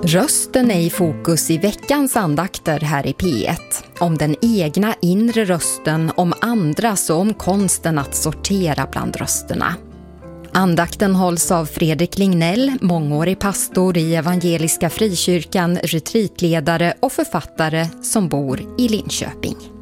Rösten är i fokus i veckans andakter här i P1. Om den egna inre rösten, om andras och om konsten att sortera bland rösterna. Andakten hålls av Fredrik Lignell, mångårig pastor i Evangeliska Frikyrkan, retreatledare och författare som bor i Linköping.